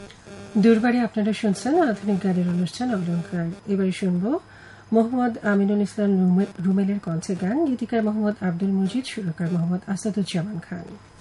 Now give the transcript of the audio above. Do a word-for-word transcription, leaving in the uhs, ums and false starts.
দুর্বারে আপনারা শুনছেন আধুনিক গানের অনুষ্ঠান অলংকার। এবারে শুনব মোহাম্মদ আমিনুল ইসলাম রুমেলের কণ্ঠে গান, গীতিকার মোহাম্মদ আব্দুল মজিদ, সুরকার মোহাম্মদ আসাদুজ্জামান খান।